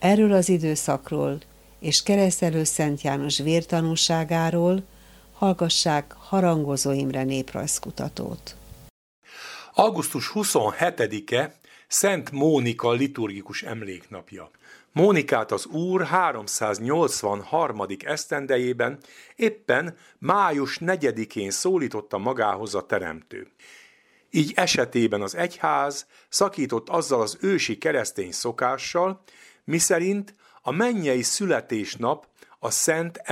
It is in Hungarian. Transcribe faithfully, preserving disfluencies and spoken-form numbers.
Erről az időszakról és keresztelő Szent János vértanúságáról hallgassák Harangozó Imre néprajzkutatót. augusztus huszonhetedike Szent Mónika liturgikus emléknapja. Mónikát az Úr háromszáznyolcvanharmadik esztendejében éppen május negyedikén szólította magához a Teremtő. Így esetében az egyház szakított azzal az ősi keresztény szokással, miszerint a mennyei születésnap a szent